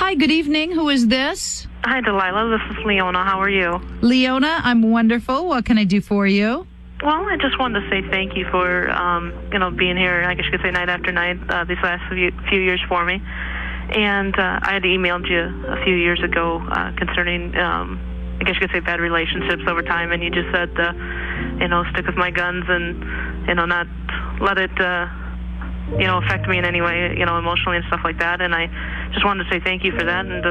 Hi, good evening. Who is this? Hi, Delilah. This is Leona. How are you? Leona, I'm wonderful. What can I do for you? Well, I just wanted to say thank you for, being here, I guess you could say night after night, these last few years for me. And I had emailed you a few years ago concerning, I guess you could say bad relationships over time, and you just said, stick with my guns and, not let it, affect me in any way, emotionally and stuff like that. And I just wanted to say thank you for that. And